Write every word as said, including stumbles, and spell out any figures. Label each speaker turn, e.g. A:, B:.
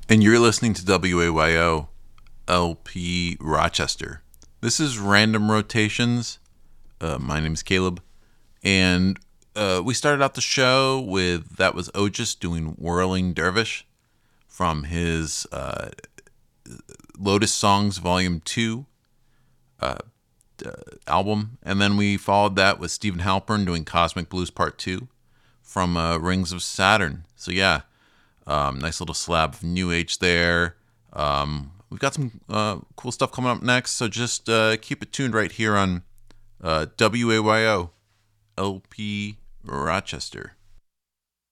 A: And you're listening to W A Y O L P Rochester. This is Random Rotations. Uh, my name is Caleb. And uh, we started out the show with, that was Otis doing Whirling Dervish from his uh, Lotus Songs Volume two uh, uh, album. And then we followed that with Stephen Halpern doing Cosmic Blues Part two from uh, Rings of Saturn. So yeah, um, nice little slab of new age there. Um, we've got some uh, cool stuff coming up next, so just uh, keep it tuned right here on uh, W A Y O L P Rochester.